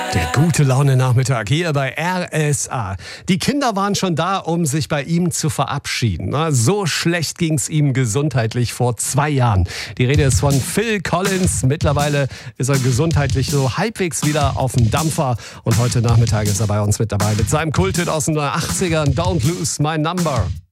Der gute Laune-Nachmittag hier bei RSA. Die Kinder waren schon da, um sich bei ihm zu verabschieden. So schlecht ging es ihm gesundheitlich vor 2 Jahren. Die Rede ist von Phil Collins. Mittlerweile ist er gesundheitlich so halbwegs wieder auf dem Dampfer. Und heute Nachmittag ist er bei uns mit dabei mit seinem Kulthit aus den 80ern, Don't Lose My Number.